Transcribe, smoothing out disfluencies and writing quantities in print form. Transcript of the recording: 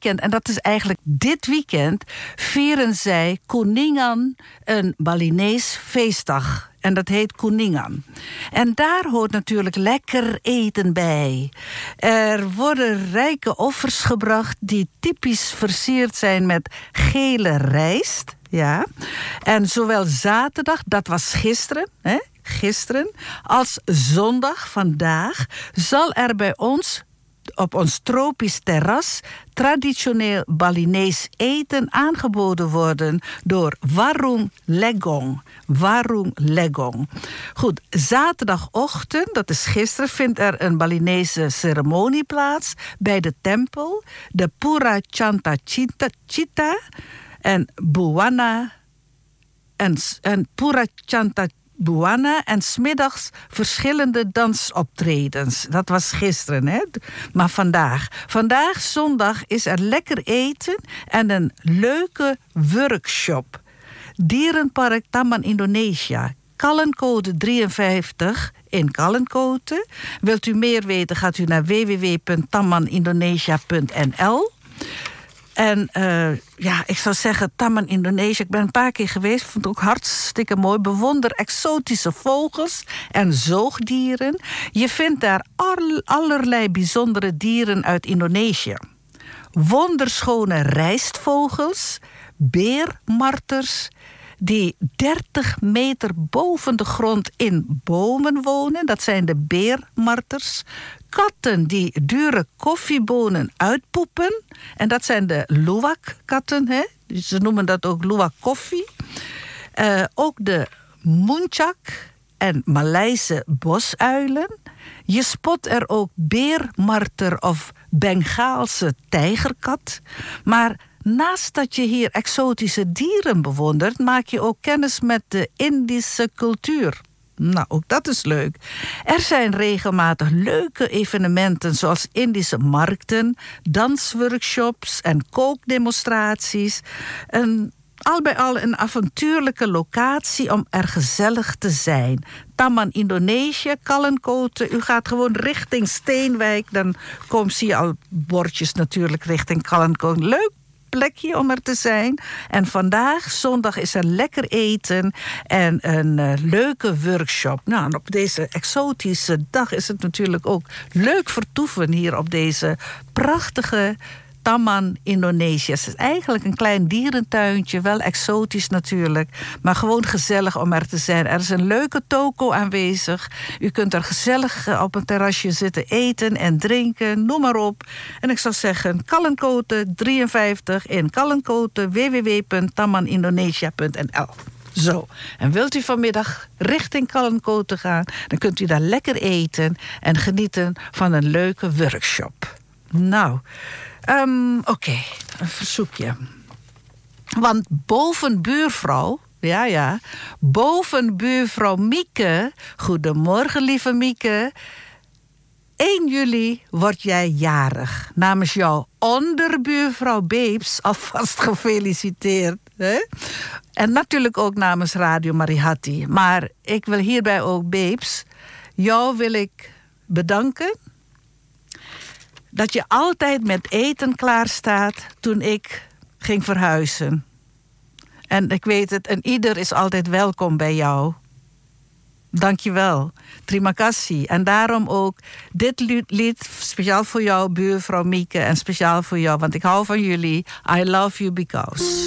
weekend, en dat is eigenlijk dit weekend, vieren zij Kuningan, een Balinese feestdag. En dat heet Kuningan. En daar hoort natuurlijk lekker eten bij. Er worden rijke offers gebracht die typisch versierd zijn met gele rijst. Ja. En zowel zaterdag, dat was gisteren, als zondag, vandaag, zal er bij ons op ons tropisch terras traditioneel Balinees eten aangeboden worden door Warung Legong. Warung Legong. Goed, zaterdagochtend, dat is gisteren, vindt er een Balinese ceremonie plaats bij de tempel, de Pura Chanta Chita en Buwana en Pura Chanta Buwana en 's middags verschillende dansoptredens. Dat was gisteren, hè? Maar vandaag, zondag, is er lekker eten en een leuke workshop. Dierenpark Taman Indonesia, Kallenkode 53 in Kallenkote. Wilt u meer weten, gaat u naar www.tamanindonesia.nl. En ik zou zeggen, Taman Indonesië. Ik ben een paar keer geweest, vond het ook hartstikke mooi. Bewonder exotische vogels en zoogdieren. Je vindt daar allerlei bijzondere dieren uit Indonesië. Wonderschone rijstvogels, beermarters die 30 meter boven de grond in bomen wonen. Dat zijn de beermarters. Katten die dure koffiebonen uitpoepen. En dat zijn de luwak-katten. Hè? Ze noemen dat ook luwak-koffie. Ook de muncak en Maleise bosuilen. Je spot er ook beermarter of Bengaalse tijgerkat. Maar naast dat je hier exotische dieren bewondert, maak je ook kennis met de Indische cultuur. Nou, ook dat is leuk. Er zijn regelmatig leuke evenementen zoals Indische markten, dansworkshops en kookdemonstraties. Al bij al een avontuurlijke locatie om er gezellig te zijn. Taman Indonesië, Kallenkote. U gaat gewoon richting Steenwijk. Dan zie je al bordjes natuurlijk richting Kallenkote. Leuk plekje om er te zijn. En vandaag, zondag, is er lekker eten en een leuke workshop. Nou, en op deze exotische dag is het natuurlijk ook leuk vertoeven hier op deze prachtige Taman Indonesië. Het is eigenlijk een klein dierentuintje, wel exotisch natuurlijk, maar gewoon gezellig om er te zijn. Er is een leuke toko aanwezig. U kunt er gezellig op een terrasje zitten eten en drinken, noem maar op. En ik zou zeggen, Kallenkote 53 in Kallenkote, www.tamanindonesia.nl. Zo, en wilt u vanmiddag richting Kallenkote gaan, dan kunt u daar lekker eten en genieten van een leuke workshop. Nou, oké, een verzoekje. Want bovenbuurvrouw, bovenbuurvrouw Mieke, goedemorgen lieve Mieke. 1 juli word jij jarig. Namens jouw onderbuurvrouw Beeps alvast gefeliciteerd. Hè? En natuurlijk ook namens Radio Marihati. Maar ik wil hierbij ook Beeps, jou wil ik bedanken dat je altijd met eten klaar staat toen ik ging verhuizen. En ik weet het, en ieder is altijd welkom bij jou. Dank je wel. Terima kasih. En daarom ook dit lied speciaal voor jou, buurvrouw Mieke. En speciaal voor jou, want ik hou van jullie. I love you because.